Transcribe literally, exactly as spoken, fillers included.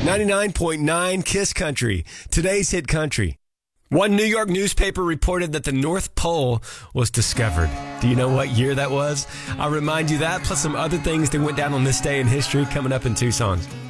ninety-nine point nine Kiss Country, today's hit country. One New York newspaper reported that the North Pole was discovered. Do you know what year that was? I'll remind you that, plus some other things that went down on this day in history coming up in two songs.